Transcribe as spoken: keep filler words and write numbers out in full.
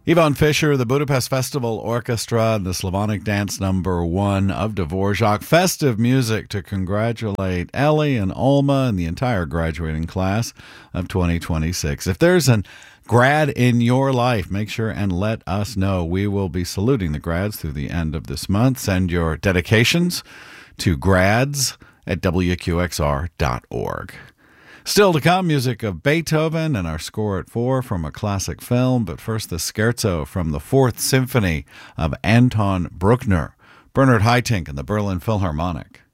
Yvonne Fisher, the Budapest Festival Orchestra, and the Slavonic Dance Number One of Dvorak. Festive music to congratulate Ellie and Alma and the entire graduating class of twenty twenty-six. If there's an grad in your life, make sure and let us know. We will be saluting the grads through the end of this month. Send your dedications to grads at W Q X R dot org. Still to come, music of Beethoven and our score at four from a classic film. But first, the scherzo from the Fourth Symphony of Anton Bruckner, Bernard Haitink and the Berlin Philharmonic.